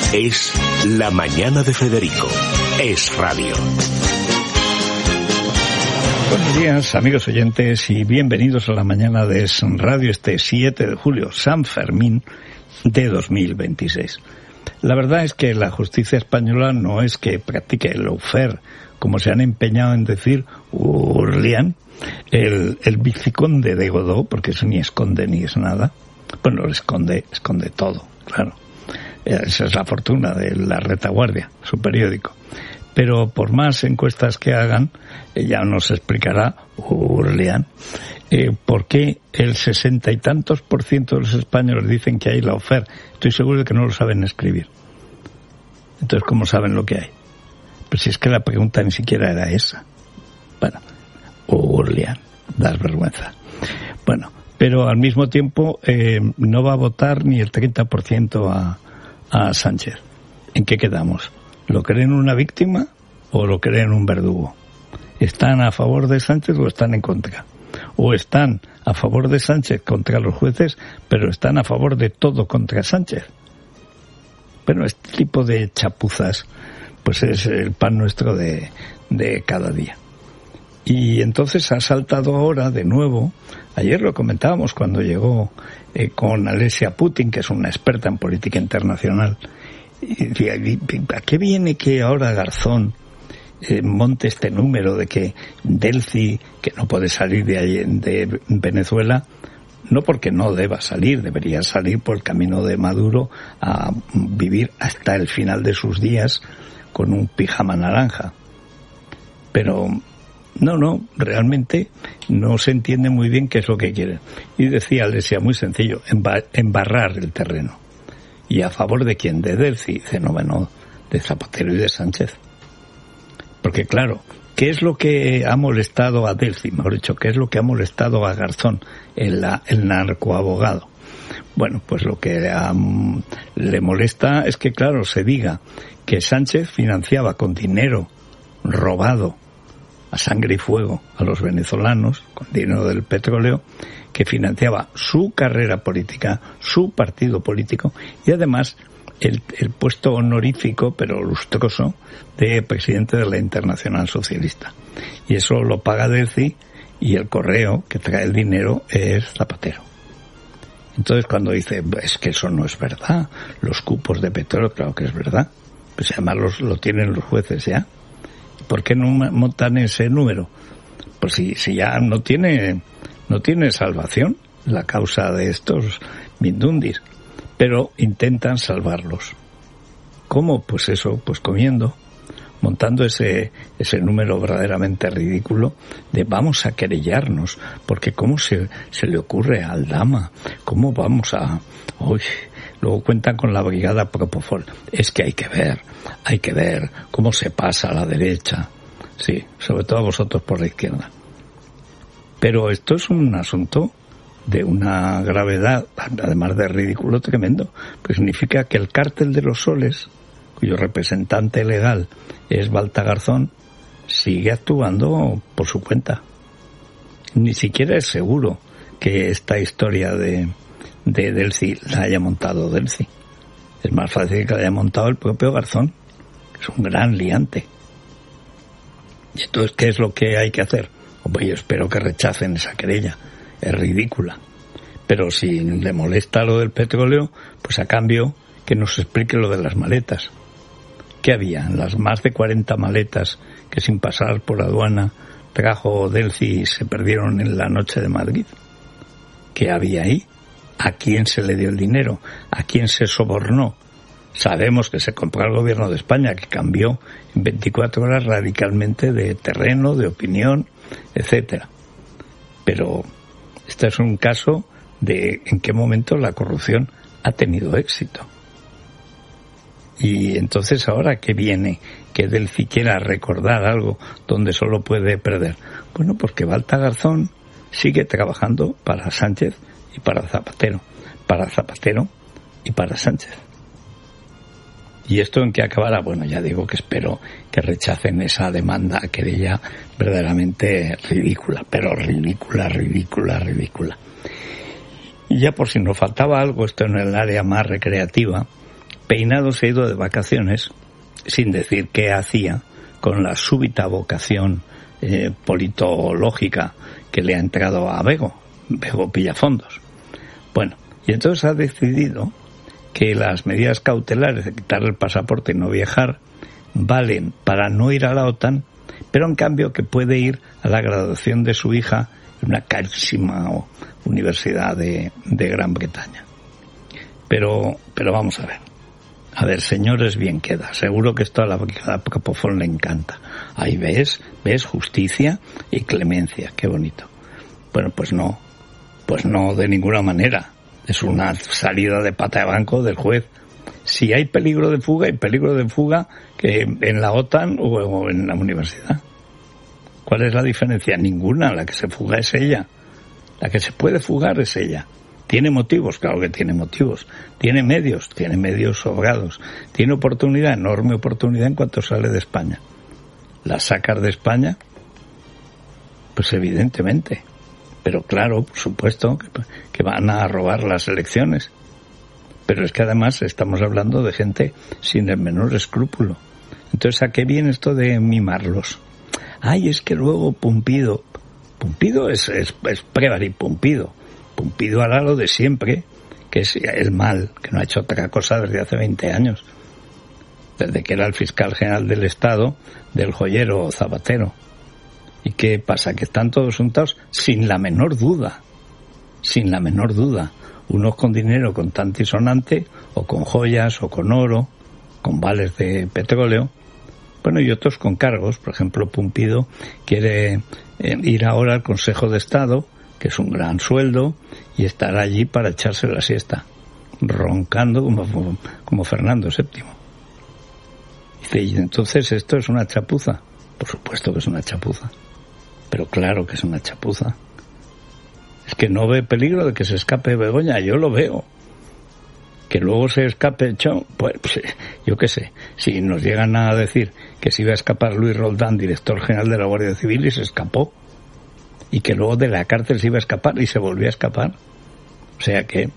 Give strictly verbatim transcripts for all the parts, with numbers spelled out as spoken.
Es La Mañana de Federico. Es radio. Buenos días, amigos oyentes, y bienvenidos a La Mañana de Es Radio este siete de julio, San Fermín de dos mil veintiséis. La verdad es que la justicia española no es que practique el lawfare, como se han empeñado en decir Urlián, el, el viciconde de Godó, porque eso ni esconde ni es nada. Bueno, lo esconde, esconde todo, claro. Esa es la fortuna de La Retaguardia, su periódico. Pero por más encuestas que hagan, ya nos explicará Urlián eh, por qué el sesenta y tantos por ciento de los españoles dicen que hay lawfare. Estoy seguro de que no lo saben escribir. Entonces, ¿cómo saben lo que hay? Pues si es que la pregunta ni siquiera era esa. Bueno, Urlián, das vergüenza. Bueno, pero al mismo tiempo eh, no va a votar ni el treinta por ciento a, a Sánchez. ¿En qué quedamos? ¿Lo creen una víctima o lo creen un verdugo? ¿Están a favor de Sánchez o están en contra? ¿O están a favor de Sánchez contra los jueces, pero están a favor de todo contra Sánchez? Bueno, este tipo de chapuzas pues es el pan nuestro de, de cada día. Y entonces ha saltado ahora de nuevo, ayer lo comentábamos cuando llegó eh, con Alesia Putin, que es una experta en política internacional. Y, ¿a qué viene que ahora Garzón eh, monte este número de que Delcy, que no puede salir de, ahí, de Venezuela, no porque no deba salir, debería salir por el camino de Maduro a vivir hasta el final de sus días con un pijama naranja? Pero no, no, realmente no se entiende muy bien qué es lo que quieren. Y decía Alesia, muy sencillo, embarrar el terreno. ¿Y a favor de quién? De Delcy, fenómeno de Zapatero y de Sánchez. Porque claro, ¿qué es lo que ha molestado a Delcy? Mejor dicho, ¿qué es lo que ha molestado a Garzón, el, el narcoabogado? Bueno, pues lo que um, le molesta es que, claro, se diga que Sánchez financiaba con dinero robado a sangre y fuego a los venezolanos, con dinero del petróleo, que financiaba su carrera política, su partido político, y además el, el puesto honorífico, pero lustroso, de presidente de la Internacional Socialista. Y eso lo paga Delcy, y el correo que trae el dinero es Zapatero. Entonces cuando dice, es que eso no es verdad, los cupos de petróleo, claro que es verdad, pues además los, lo tienen los jueces ya. ¿Por qué no montan ese número? Pues si, si ya no tiene, no tiene salvación la causa de estos mindundis, pero intentan salvarlos. ¿Cómo? Pues eso, pues comiendo, montando ese, ese número verdaderamente ridículo de vamos a querellarnos, porque ¿cómo se, se le ocurre a Aldama? ¿Cómo vamos a...? Uy, luego cuentan con la brigada Propofol. Es que hay que ver, hay que ver cómo se pasa a la derecha. Sí, sobre todo a vosotros por la izquierda. Pero esto es un asunto de una gravedad, además de ridículo tremendo, pues significa que el cártel de los soles, cuyo representante legal es Balta Garzón, sigue actuando por su cuenta. Ni siquiera es seguro que esta historia de, de Delcy la haya montado Delcy. Es más fácil que la haya montado el propio Garzón, que es un gran liante. Y entonces, ¿qué es lo que hay que hacer? Pues yo espero que rechacen esa querella. Es ridícula. Pero si le molesta lo del petróleo, pues a cambio que nos explique lo de las maletas. ¿Qué había? En las más de cuarenta maletas que sin pasar por aduana trajo Delcy y se perdieron en la noche de Madrid. ¿Qué había ahí? ¿A quién se le dio el dinero? ¿A quién se sobornó? Sabemos que se compró al gobierno de España, que cambió en veinticuatro horas radicalmente de terreno, de opinión, etcétera. Pero este es un caso de en qué momento la corrupción ha tenido éxito. Y entonces ahora que viene que Delcy quiera recordar algo donde solo puede perder. Bueno, porque Balta Garzón sigue trabajando para Sánchez y para Zapatero, para Zapatero y para Sánchez. ¿Y esto en qué acabará? Bueno, ya digo que espero que rechacen esa demanda querella verdaderamente ridícula, pero ridícula, ridícula, ridícula. Y ya por si nos faltaba algo, esto en el área más recreativa, Peinado se ha ido de vacaciones sin decir qué hacía con la súbita vocación eh, politológica que le ha entrado a Bego, Bego Pillafondos. Bueno, y entonces ha decidido que las medidas cautelares de quitar el pasaporte y no viajar valen para no ir a la OTAN, pero en cambio que puede ir a la graduación de su hija en una carísima universidad de, de Gran Bretaña. Pero, pero vamos a ver. A ver, señores, bien queda. Seguro que esto a la brigada Capofón le encanta. Ahí ves, ves justicia y clemencia. Qué bonito. Bueno, pues no. Pues no, de ninguna manera. Es una salida de pata de banco del juez. Si hay peligro de fuga, hay peligro de fuga que en la OTAN o en la universidad. ¿Cuál es la diferencia? Ninguna. La que se fuga es ella. La que se puede fugar es ella. ¿Tiene motivos? Claro que tiene motivos. ¿Tiene medios? Tiene medios sobrados. ¿Tiene oportunidad? Enorme oportunidad en cuanto sale de España. ¿La sacas de España? Pues evidentemente. Pero claro, por supuesto, que, que van a robar las elecciones. Pero es que además estamos hablando de gente sin el menor escrúpulo. Entonces, ¿a qué viene esto de mimarlos? Ay, es que luego Pumpido... Pumpido es, es, es Prévari Pumpido. Pumpido hará lo de siempre, que es el mal, que no ha hecho otra cosa desde hace veinte años. Desde que era el fiscal general del Estado, del joyero Zapatero. ¿Y qué pasa? Que están todos juntados sin la menor duda. Sin la menor duda. Unos con dinero contante y sonante, o con joyas, o con oro, con vales de petróleo. Bueno, y otros con cargos. Por ejemplo, Pumpido quiere eh, ir ahora al Consejo de Estado, que es un gran sueldo, y estar allí para echarse la siesta, roncando como, como Fernando séptimo. Dice, y entonces esto es una chapuza. Por supuesto que es una chapuza, pero claro que es una chapuza. Es que no ve peligro de que se escape Begoña, yo lo veo. Que luego se escape Cho, pues, pues yo qué sé, si nos llegan a decir que se iba a escapar Luis Roldán, director general de la Guardia Civil, y se escapó, y que luego de la cárcel se iba a escapar y se volvió a escapar. O sea que,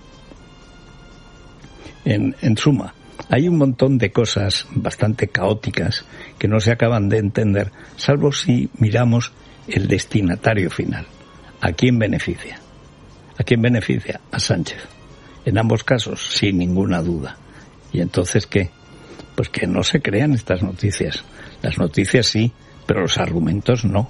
en, en suma, hay un montón de cosas bastante caóticas que no se acaban de entender, salvo si miramos el destinatario final. ¿A quién beneficia? ¿A quién beneficia? A Sánchez. En ambos casos, sin ninguna duda. ¿Y entonces qué? Pues que no se crean estas noticias. Las noticias sí, pero los argumentos no.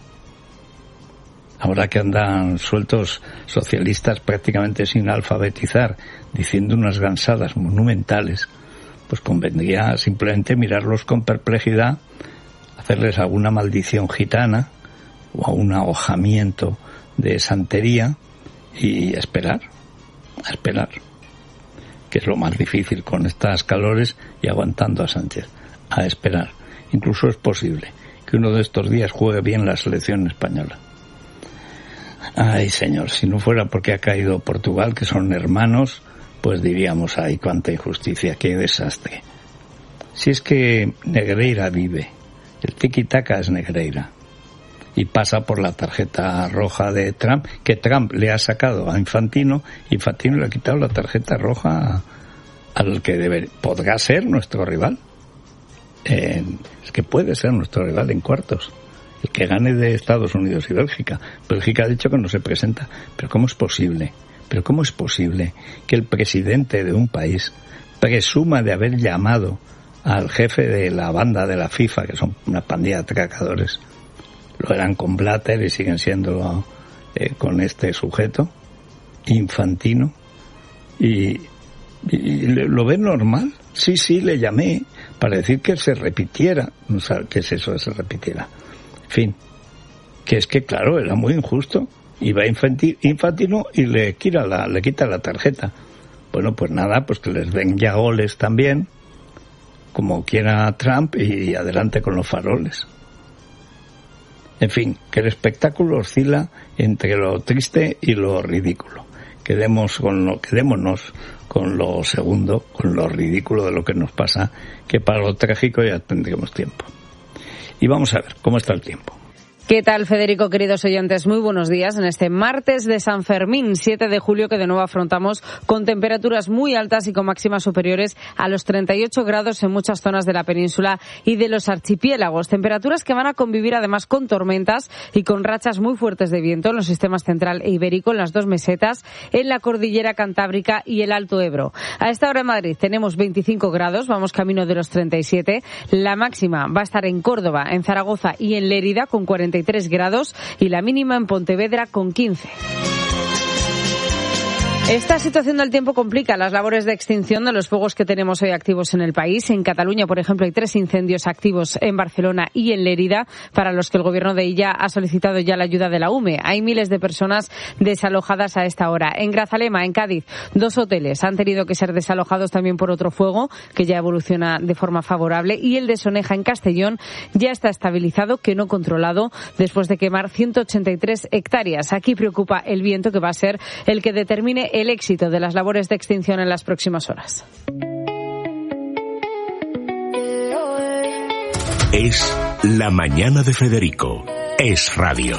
Ahora que andan sueltos socialistas prácticamente sin alfabetizar, diciendo unas gansadas monumentales, pues convendría simplemente mirarlos con perplejidad, hacerles alguna maldición gitana o un ahojamiento de santería y esperar, a esperar, que es lo más difícil con estas calores y aguantando a Sánchez, a esperar. Incluso es posible que uno de estos días juegue bien la selección española. Ay, señor, si no fuera porque ha caído Portugal, que son hermanos, pues diríamos, ay, cuánta injusticia, qué desastre. Si es que Negreira vive, el tiki-taka es Negreira, y pasa por la tarjeta roja de Trump, que Trump le ha sacado a Infantino, Infantino le ha quitado la tarjeta roja al que debe, podrá ser nuestro rival. Eh, es que puede ser nuestro rival en cuartos. El que gane de Estados Unidos y Bélgica. Bélgica ha dicho que no se presenta. Pero ¿cómo es posible? Pero ¿cómo es posible que el presidente de un país presuma de haber llamado al jefe de la banda de la FIFA, que son una pandilla de atracadores? Lo eran con Blatter y siguen siendo eh, con este sujeto, Infantino. Y, y, y lo ven normal. Sí, sí, le llamé para decir que se repitiera. No sé qué es eso de se repitiera. En fin, que es que claro, era muy injusto. Y va Infantino y le quita la, le quita la tarjeta. Bueno, pues nada, pues que les den ya goles también, como quiera Trump, y adelante con los faroles. En fin, que el espectáculo oscila entre lo triste y lo ridículo. Quedemos con lo, quedémonos con lo segundo, con lo ridículo de lo que nos pasa, que para lo trágico ya tendremos tiempo. Y vamos a ver cómo está el tiempo. ¿Qué tal, Federico, queridos oyentes? Muy buenos días en este martes de San Fermín, siete de julio, que de nuevo afrontamos con temperaturas muy altas y con máximas superiores a los treinta y ocho grados en muchas zonas de la península y de los archipiélagos. Temperaturas que van a convivir además con tormentas y con rachas muy fuertes de viento en los sistemas central e ibérico, en las dos mesetas, en la cordillera cantábrica y el Alto Ebro. A esta hora en Madrid tenemos veinticinco grados, vamos camino de los treinta y siete. La máxima va a estar en Córdoba, en Zaragoza y en Lérida con cuarenta y tres grados y la mínima en Pontevedra con quince. Esta situación del tiempo complica las labores de extinción de los fuegos que tenemos hoy activos en el país. En Cataluña, por ejemplo, hay tres incendios activos en Barcelona y en Lérida, para los que el gobierno de ella ha solicitado ya la ayuda de la U M E. Hay miles de personas desalojadas a esta hora. En Grazalema, en Cádiz, dos hoteles han tenido que ser desalojados también por otro fuego que ya evoluciona de forma favorable. Y el de Soneja, en Castellón, ya está estabilizado, que no controlado, después de quemar ciento ochenta y tres hectáreas. Aquí preocupa el viento, que va a ser el que determine el éxito de las labores de extinción en las próximas horas. Es la mañana de Federico. Es radio.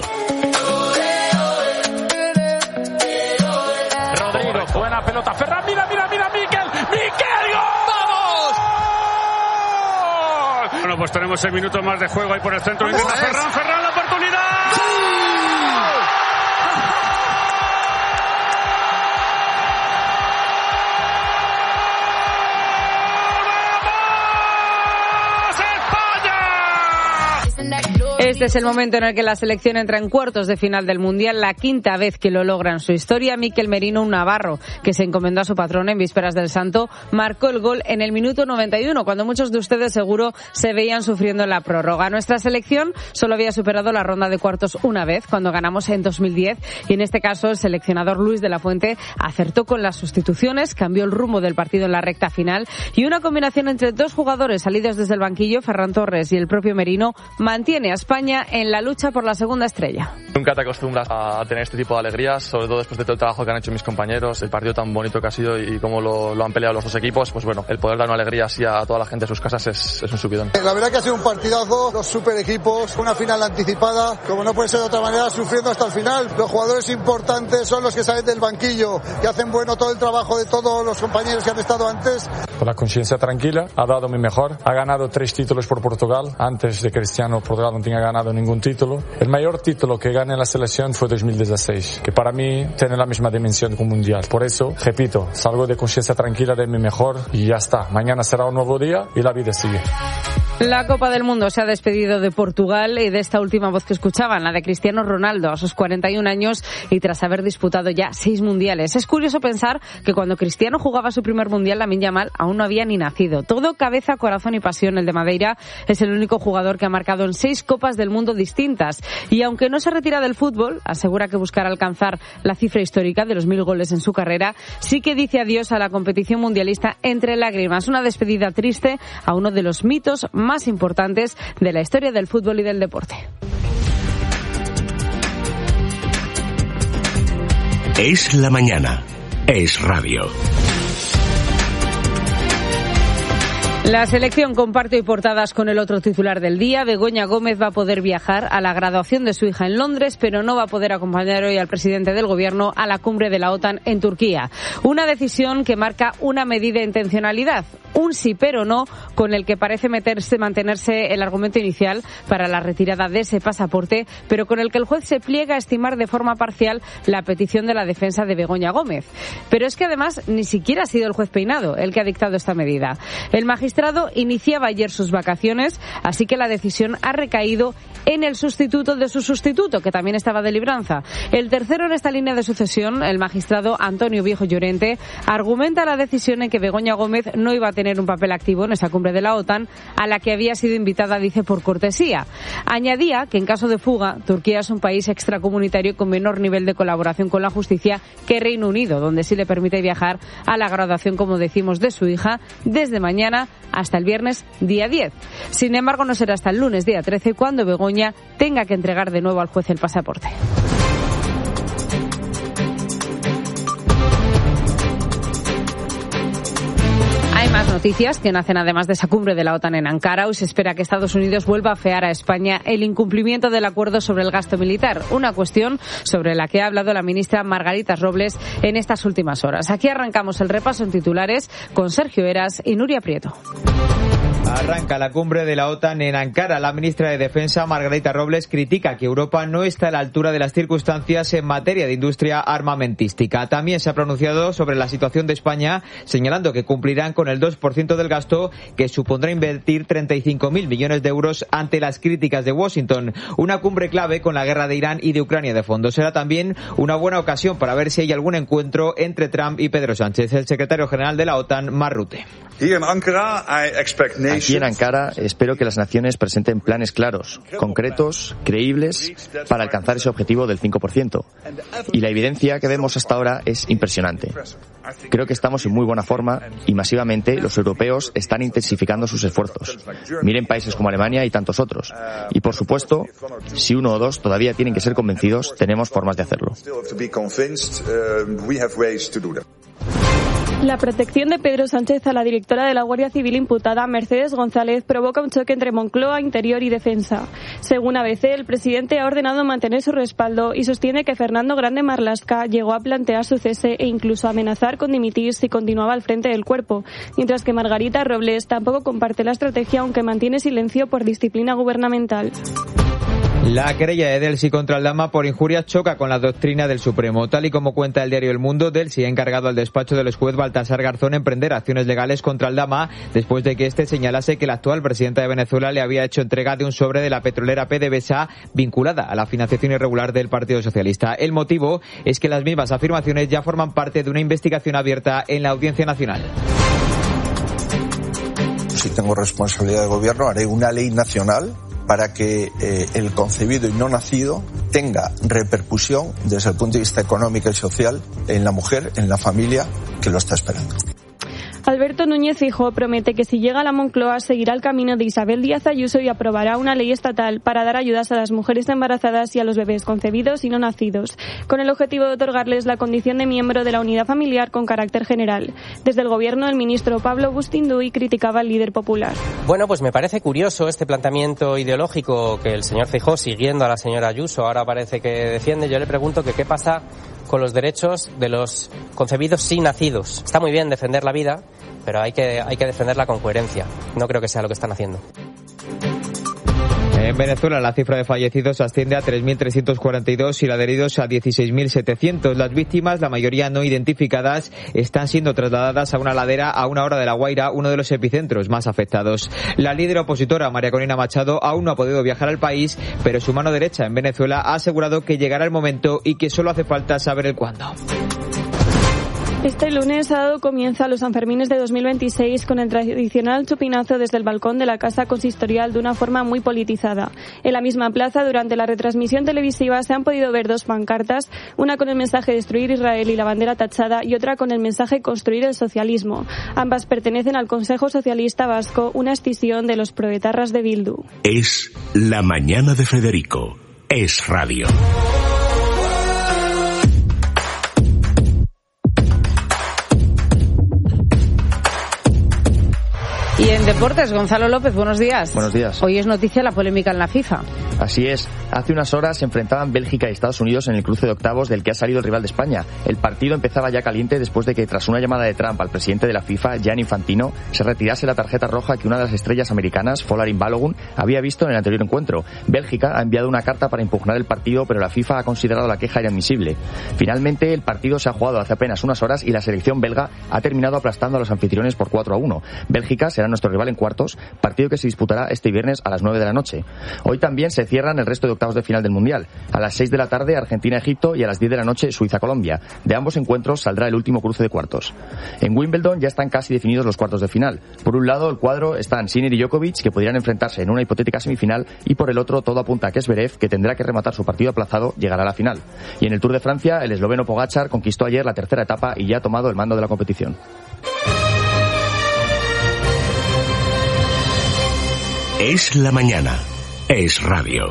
Rodrigo, buena pelota. Ferran, mira, mira, mira, Miquel. ¡Miquel, gol! ¡Vamos! Bueno, pues tenemos seis minutos más de juego ahí por el centro. Intenta Ferran, Ferran, la oportunidad. Este es el momento en el que la selección entra en cuartos de final del Mundial, la quinta vez que lo logra en su historia. Mikel Merino, un navarro que se encomendó a su patrón en vísperas del Santo, marcó el gol en el minuto noventa y uno, cuando muchos de ustedes seguro se veían sufriendo en la prórroga. Nuestra selección solo había superado la ronda de cuartos una vez, cuando ganamos en dos mil diez, y en este caso el seleccionador Luis de la Fuente acertó con las sustituciones, cambió el rumbo del partido en la recta final, y una combinación entre dos jugadores salidos desde el banquillo, Ferran Torres y el propio Merino, mantiene a España en la lucha por la segunda estrella. Nunca te acostumbras a tener este tipo de alegrías, sobre todo después de todo el trabajo que han hecho mis compañeros, el partido tan bonito que ha sido y cómo lo, lo han peleado los dos equipos. Pues bueno, el poder dar una alegría así a toda la gente de sus casas es, es un subidón. La verdad que ha sido un partidazo, dos super equipos, una final anticipada, como no puede ser de otra manera, sufriendo hasta el final. Los jugadores importantes son los que salen del banquillo, que hacen bueno todo el trabajo de todos los compañeros que han estado antes. Con la conciencia tranquila, ha dado mi mejor, ha ganado tres títulos por Portugal. Antes de Cristiano, Portugal no tenía ganado ningún título. El mayor título que gané en la selección fue dos mil dieciséis, que para mí tiene la misma dimensión que un mundial. Por eso, repito, salgo de conciencia tranquila, de mi mejor y ya está. Mañana será un nuevo día y la vida sigue. La Copa del Mundo se ha despedido de Portugal y de esta última voz que escuchaban, la de Cristiano Ronaldo, a sus cuarenta y un años y tras haber disputado ya seis mundiales. Es curioso pensar que cuando Cristiano jugaba su primer mundial, Lamine Yamal aún no había ni nacido. Todo cabeza, corazón y pasión. El de Madeira es el único jugador que ha marcado en seis Copas del Mundo distintas. Y aunque no se retira del fútbol, asegura que buscará alcanzar la cifra histórica de los mil goles en su carrera. Sí que dice adiós a la competición mundialista entre lágrimas. Una despedida triste a uno de los mitos más importantes de la historia del fútbol y del deporte. Es la mañana. Es radio. La selección comparte hoy portadas con el otro titular del día. Begoña Gómez va a poder viajar a la graduación de su hija en Londres, pero no va a poder acompañar hoy al presidente del gobierno a la cumbre de la OTAN en Turquía. Una decisión que marca una medida de intencionalidad, un sí pero no, con el que parece meterse, mantenerse el argumento inicial para la retirada de ese pasaporte, pero con el que el juez se pliega a estimar de forma parcial la petición de la defensa de Begoña Gómez. Pero es que además ni siquiera ha sido el juez Peinado el que ha dictado esta medida. El magistrado iniciaba ayer sus vacaciones, así que la decisión ha recaído en el sustituto de su sustituto, que también estaba de libranza. El tercero en esta línea de sucesión, el magistrado Antonio Viejo Llorente, argumenta la decisión en que Begoña Gómez no iba a tener un papel activo en esa cumbre de la OTAN, a la que había sido invitada, dice, por cortesía. Añadía que en caso de fuga, Turquía es un país extracomunitario con menor nivel de colaboración con la justicia que Reino Unido, donde sí le permite viajar a la graduación, como decimos, de su hija desde mañana hasta el viernes día diez. Sin embargo, no será hasta el lunes día trece cuando Begoña tenga que entregar de nuevo al juez el pasaporte. Hay más noticias. noticias que nacen además de esa cumbre de la OTAN en Ankara. Hoy se espera que Estados Unidos vuelva a afear a España el incumplimiento del acuerdo sobre el gasto militar, una cuestión sobre la que ha hablado la ministra Margarita Robles en estas últimas horas. Aquí arrancamos el repaso en titulares con Sergio Heras y Nuria Prieto. Arranca la cumbre de la OTAN en Ankara. La ministra de Defensa, Margarita Robles, critica que Europa no está a la altura de las circunstancias en materia de industria armamentística. También se ha pronunciado sobre la situación de España, señalando que cumplirán con el dos por ciento del gasto, que supondrá invertir treinta y cinco mil millones de euros ante las críticas de Washington. Una cumbre clave con la guerra de Irán y de Ucrania de fondo. Será también una buena ocasión para ver si hay algún encuentro entre Trump y Pedro Sánchez. El secretario general de la OTAN, Mark Rutte. Aquí en Ankara espero que las naciones presenten planes claros, concretos, creíbles, para alcanzar ese objetivo del cinco por ciento. Y la evidencia que vemos hasta ahora es impresionante. Creo que estamos en muy buena forma y masivamente los europeos están intensificando sus esfuerzos. Miren países como Alemania y tantos otros. Y por supuesto, si uno o dos todavía tienen que ser convencidos, tenemos formas de hacerlo. La protección de Pedro Sánchez a la directora de la Guardia Civil imputada, Mercedes González, provoca un choque entre Moncloa, Interior y Defensa. Según A B C, el presidente ha ordenado mantener su respaldo y sostiene que Fernando Grande Marlaska llegó a plantear su cese e incluso amenazar con dimitir si continuaba al frente del cuerpo, mientras que Margarita Robles tampoco comparte la estrategia, aunque mantiene silencio por disciplina gubernamental. La querella de Delcy contra Aldama por injurias choca con la doctrina del Supremo. Tal y como cuenta el diario El Mundo, Delcy ha encargado al despacho del juez Baltasar Garzón emprender acciones legales contra Aldama después de que éste señalase que la actual presidenta de Venezuela le había hecho entrega de un sobre de la petrolera PDVSA vinculada a la financiación irregular del Partido Socialista. El motivo es que las mismas afirmaciones ya forman parte de una investigación abierta en la Audiencia Nacional. Si tengo responsabilidad de gobierno, haré una ley nacional para que eh, el concebido y no nacido tenga repercusión desde el punto de vista económico y social en la mujer, en la familia que lo está esperando. Alberto Núñez Feijóo promete que si llega a la Moncloa seguirá el camino de Isabel Díaz Ayuso y aprobará una ley estatal para dar ayudas a las mujeres embarazadas y a los bebés concebidos y no nacidos, con el objetivo de otorgarles la condición de miembro de la unidad familiar con carácter general. Desde el gobierno, el ministro Pablo Bustinduy criticaba al líder popular. Bueno, pues me parece curioso este planteamiento ideológico que el señor Feijóo, siguiendo a la señora Ayuso, ahora parece que defiende. Yo le pregunto que qué pasa con los derechos de los concebidos sin nacidos. Está muy bien defender la vida, pero hay que, hay que defenderla con coherencia. No creo que sea lo que están haciendo. En Venezuela la cifra de fallecidos asciende a tres mil trescientos cuarenta y dos y la de heridos a dieciséis mil setecientos. Las víctimas, la mayoría no identificadas, están siendo trasladadas a una ladera a una hora de La Guaira, uno de los epicentros más afectados. La líder opositora, María Corina Machado, aún no ha podido viajar al país, pero su mano derecha en Venezuela ha asegurado que llegará el momento y que solo hace falta saber el cuándo. Este lunes ha dado comienzo a los Sanfermines de dos mil veintiséis con el tradicional chupinazo desde el balcón de la Casa Consistorial de una forma muy politizada. En la misma plaza, durante la retransmisión televisiva, se han podido ver dos pancartas, una con el mensaje Destruir Israel y la bandera tachada y otra con el mensaje Construir el socialismo. Ambas pertenecen al Consejo Socialista Vasco, una escisión de los proetarras de Bildu. Es la mañana de Federico. Es radio. Y en deportes, Gonzalo López, buenos días. Buenos días. Hoy es noticia la polémica en la FIFA. Así es. Hace unas horas se enfrentaban Bélgica y Estados Unidos en el cruce de octavos del que ha salido el rival de España. El partido empezaba ya caliente después de que, tras una llamada de Trump al presidente de la FIFA, Gianni Infantino, se retirase la tarjeta roja que una de las estrellas americanas, Folarin Balogun, había visto en el anterior encuentro. Bélgica ha enviado una carta para impugnar el partido, pero la FIFA ha considerado la queja inadmisible. Finalmente, el partido se ha jugado hace apenas unas horas y la selección belga ha terminado aplastando a los anfitriones por cuatro a uno. Bélgica será nuestro rival en cuartos, partido que se disputará este viernes a las nueve de la noche. Hoy también se cierran el resto de octavos de final del Mundial. A las seis de la tarde Argentina-Egipto y a las diez de la noche Suiza-Colombia. De ambos encuentros saldrá el último cruce de cuartos. En Wimbledon ya están casi definidos los cuartos de final. Por un lado, el cuadro están Sinner y Djokovic, que podrían enfrentarse en una hipotética semifinal, y por el otro todo apunta a que Zverev, que tendrá que rematar su partido aplazado, llegará a la final. Y en el Tour de Francia, el esloveno Pogačar conquistó ayer la tercera etapa y ya ha tomado el mando de la competición. Es la mañana. Es radio.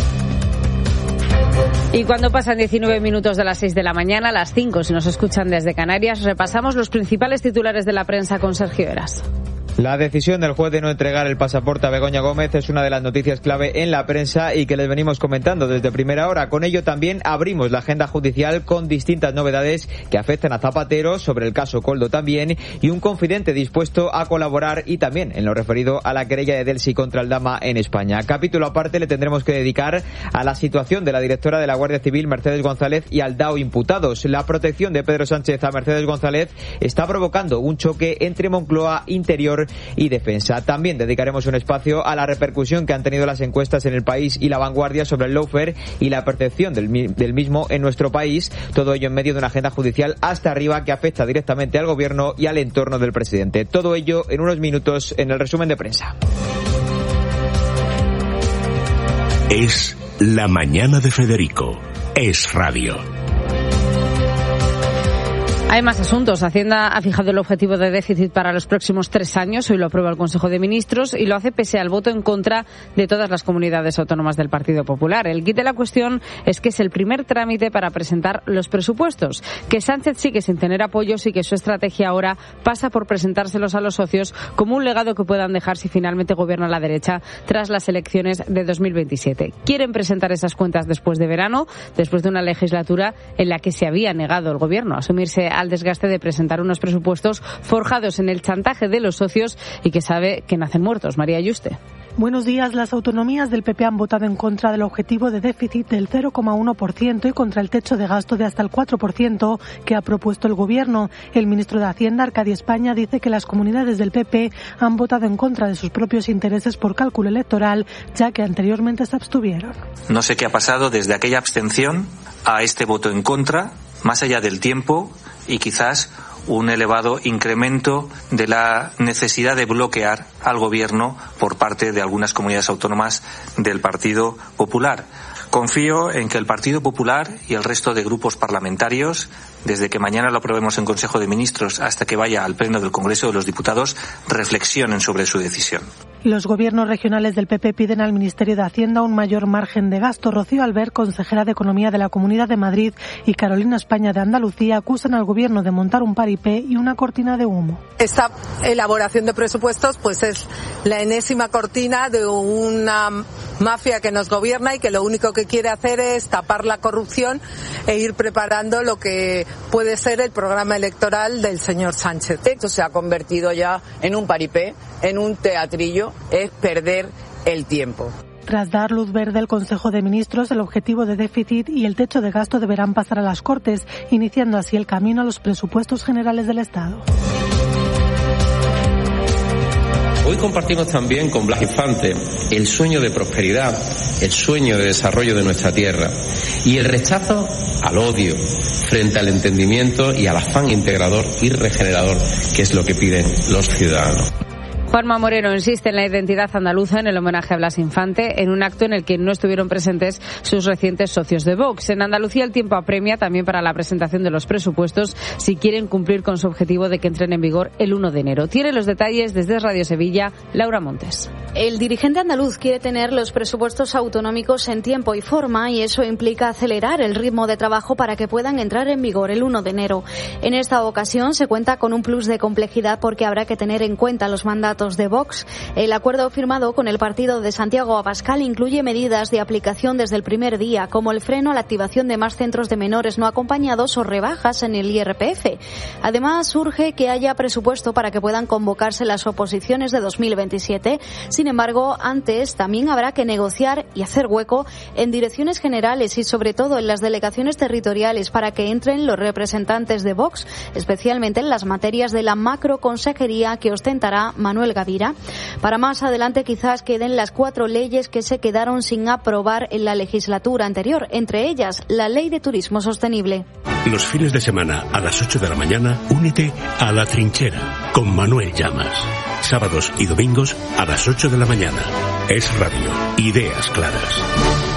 Y cuando pasan diecinueve minutos de las seis de la mañana, a las cinco, si nos escuchan desde Canarias, repasamos los principales titulares de la prensa con Sergio Heras. La decisión del juez de no entregar el pasaporte a Begoña Gómez es una de las noticias clave en la prensa y que les venimos comentando desde primera hora. Con ello también abrimos la agenda judicial con distintas novedades que afectan a Zapatero, sobre el caso Koldo también, y un confidente dispuesto a colaborar y también en lo referido a la querella de Delsi contra Aldama en España. Capítulo aparte le tendremos que dedicar a la situación de la directora de la Guardia Civil, Mercedes González, y al D A O imputados. La protección de Pedro Sánchez a Mercedes González está provocando un choque entre Moncloa, Interior y Defensa. También dedicaremos un espacio a la repercusión que han tenido las encuestas en El País y La Vanguardia sobre el lawfare y la percepción del, del mismo en nuestro país. Todo ello en medio de una agenda judicial hasta arriba que afecta directamente al gobierno y al entorno del presidente. Todo ello en unos minutos en el resumen de prensa. Es la mañana de Federico. Es radio. Hay más asuntos. Hacienda ha fijado el objetivo de déficit para los próximos tres años. Hoy lo aprueba el Consejo de Ministros y lo hace pese al voto en contra de todas las comunidades autónomas del Partido Popular. El quid de la cuestión es que es el primer trámite para presentar los presupuestos, que Sánchez sigue sin tener apoyos y que su estrategia ahora pasa por presentárselos a los socios como un legado que puedan dejar si finalmente gobierna la derecha tras las elecciones de dos mil veintisiete. Quieren presentar esas cuentas después de verano, después de una legislatura en la que se había negado el gobierno a asumirse al desgaste de presentar unos presupuestos forjados en el chantaje de los socios y que sabe que nacen muertos. María Yuste. Buenos días. Las autonomías del P P han votado en contra del objetivo de déficit del cero coma uno por ciento y contra el techo de gasto de hasta el cuatro por ciento que ha propuesto el Gobierno. El ministro de Hacienda, Arcadio España, dice que las comunidades del P P han votado en contra de sus propios intereses por cálculo electoral, ya que anteriormente se abstuvieron. No sé qué ha pasado desde aquella abstención a este voto en contra, más allá del tiempo y quizás un elevado incremento de la necesidad de bloquear al gobierno por parte de algunas comunidades autónomas del Partido Popular. Confío en que el Partido Popular y el resto de grupos parlamentarios, desde que mañana lo aprobemos en Consejo de Ministros hasta que vaya al Pleno del Congreso de los Diputados, reflexionen sobre su decisión. Los gobiernos regionales del P P piden al Ministerio de Hacienda un mayor margen de gasto. Rocío Albert, consejera de Economía de la Comunidad de Madrid, y Carolina España de Andalucía acusan al gobierno de montar un paripé y una cortina de humo. Esta elaboración de presupuestos pues es la enésima cortina de una mafia que nos gobierna y que lo único que quiere hacer es tapar la corrupción e ir preparando lo que puede ser el programa electoral del señor Sánchez. Esto se ha convertido ya en un paripé, en un teatrillo, es perder el tiempo. Tras dar luz verde al Consejo de Ministros, el objetivo de déficit y el techo de gasto deberán pasar a las Cortes, iniciando así el camino a los presupuestos generales del Estado. Hoy compartimos también con Blas Infante el sueño de prosperidad, el sueño de desarrollo de nuestra tierra y el rechazo al odio frente al entendimiento y al afán integrador y regenerador, que es lo que piden los ciudadanos. Juanma Moreno insiste en la identidad andaluza en el homenaje a Blas Infante, en un acto en el que no estuvieron presentes sus recientes socios de Vox. En Andalucía el tiempo apremia también para la presentación de los presupuestos si quieren cumplir con su objetivo de que entren en vigor el uno de enero. Tiene los detalles desde Radio Sevilla, Laura Montes. El dirigente andaluz quiere tener los presupuestos autonómicos en tiempo y forma y eso implica acelerar el ritmo de trabajo para que puedan entrar en vigor el uno de enero. En esta ocasión se cuenta con un plus de complejidad porque habrá que tener en cuenta los mandatos de Vox. El acuerdo firmado con el partido de Santiago Abascal incluye medidas de aplicación desde el primer día, como el freno a la activación de más centros de menores no acompañados o rebajas en el I R P F. Además, urge que haya presupuesto para que puedan convocarse las oposiciones de dos mil veintisiete. Sin embargo, antes también habrá que negociar y hacer hueco en direcciones generales y sobre todo en las delegaciones territoriales para que entren los representantes de Vox, especialmente en las materias de la macroconsejería que ostentará Manuel Gavira. Para más adelante quizás queden las cuatro leyes que se quedaron sin aprobar en la legislatura anterior, entre ellas la Ley de Turismo Sostenible. Los fines de semana a las ocho de la mañana, únete a La Trinchera con Manuel Llamas. Sábados y domingos a las ocho de la mañana. Es Radio. Ideas claras.